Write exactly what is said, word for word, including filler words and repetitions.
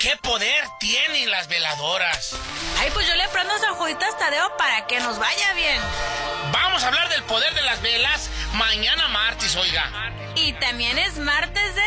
¿Qué poder tienen las veladoras? Ay, pues yo le prendo a San Juditas Tadeo para que nos vaya bien. Vamos a hablar del poder de las velas mañana martes, oiga. Y también es martes de...